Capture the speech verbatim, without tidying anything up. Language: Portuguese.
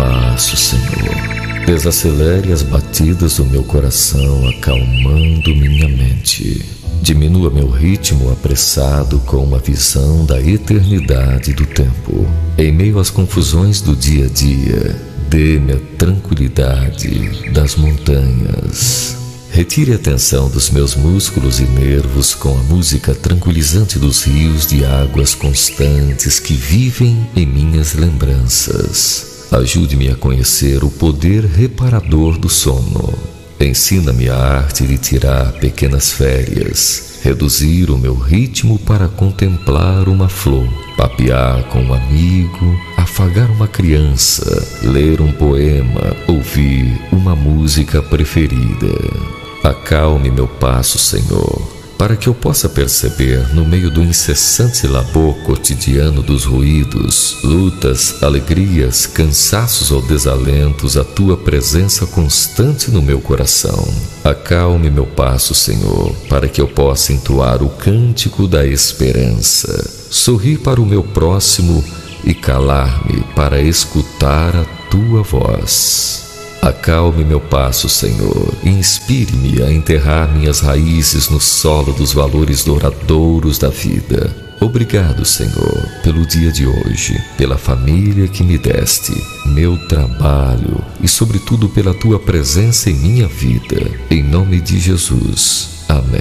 passo, Senhor. Desacelere as batidas do meu coração, acalmando minha mente. Diminua meu ritmo apressado com uma visão da eternidade do tempo. Em meio às confusões do dia a dia, dê-me a tranquilidade das montanhas. Retire a tensão dos meus músculos e nervos com a música tranquilizante dos rios de águas constantes que vivem em minhas lembranças. Ajude-me a conhecer o poder reparador do sono. Ensina-me a arte de tirar pequenas férias, reduzir o meu ritmo para contemplar uma flor, papear com um amigo, afagar uma criança, ler um poema, ouvir uma música preferida. Acalme meu passo, Senhor, para que eu possa perceber, no meio do incessante labor cotidiano dos ruídos, lutas, alegrias, cansaços ou desalentos, a Tua presença constante no meu coração. Acalme meu passo, Senhor, para que eu possa entoar o cântico da esperança, sorrir para o meu próximo e calar-me para escutar a Tua voz. Acalme meu passo, Senhor, e inspire-me a enterrar minhas raízes no solo dos valores douradouros da vida. Obrigado, Senhor, pelo dia de hoje, pela família que me deste, meu trabalho e, sobretudo, pela Tua presença em minha vida. Em nome de Jesus. Amém.